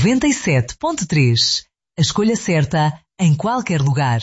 97.3. A escolha certa em qualquer lugar.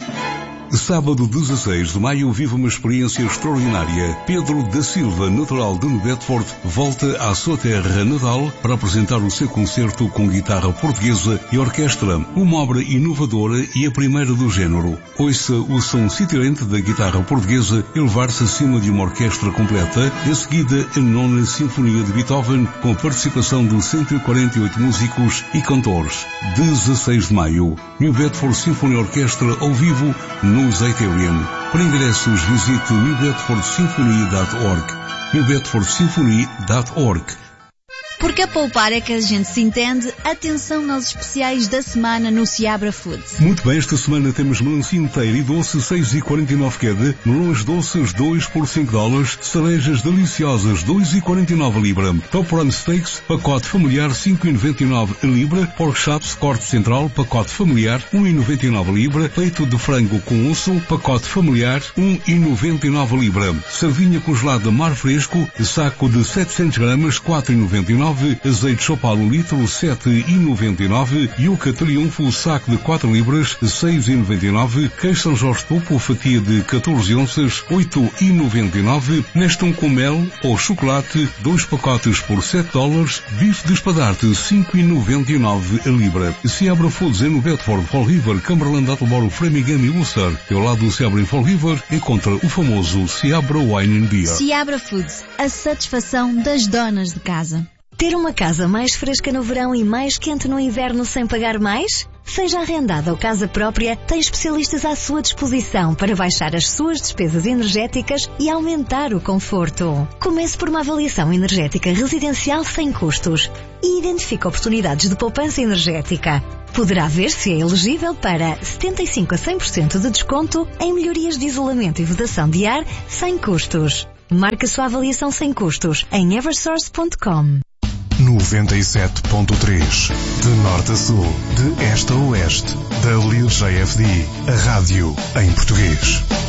Sábado 16 de maio vive uma experiência extraordinária. Pedro da Silva, natural de Bedford, volta à sua terra natal para apresentar o seu concerto com guitarra portuguesa e orquestra, uma obra inovadora e a primeira do género. Ouça o som cintilante da guitarra portuguesa elevar-se acima de uma orquestra completa, em seguida a 9ª Sinfonia de Beethoven, com a participação de 148 músicos e cantores. 16 de maio, New Bedford Symphony Orchestra ao vivo no Zeiterion. Para ingressos, visite newbedfordsymphony.org. newbedfordsymphony.org. Porque a poupar é que a gente se entende. Atenção aos especiais da semana no Seabra Foods. Muito bem, esta semana temos melancia inteira e doce 6,49 cada, melões doces 2 por $5, cerejas deliciosas 2,49 libra, top run steaks, pacote familiar 5,99 libra, pork chops, corte central, pacote familiar 1,99 libra, peito de frango com osso, pacote familiar 1,99 libra, sardinha congelada mar fresco, saco de 700 gramas 4,99, azeite Chopal litro 7,99, yuca triunfo saco de 4 libras 6,99, queijo São Jorge Topo fatia de 14 onças 8,99, Nestum com mel ou chocolate 2 pacotes por $7, bife de espadarte 5,99 a libra. Seabra Foods no Bedford, Fall River, Cumberland, Attleboro, Framingham e Ulster. E ao lado do Seabra em Fall River encontra o famoso Seabra Wine and Beer. Seabra Foods, a satisfação das donas de casa. Ter uma casa mais fresca no verão e mais quente no inverno sem pagar mais? Seja arrendada ou casa própria, tem especialistas à sua disposição para baixar as suas despesas energéticas e aumentar o conforto. Comece por uma avaliação energética residencial sem custos e identifique oportunidades de poupança energética. Poderá ver se é elegível para 75% a 100% de desconto em melhorias de isolamento e vedação de ar sem custos. Marque a sua avaliação sem custos em eversource.com. 97.3 de norte a sul, de este a oeste, da WJFD, a rádio em português.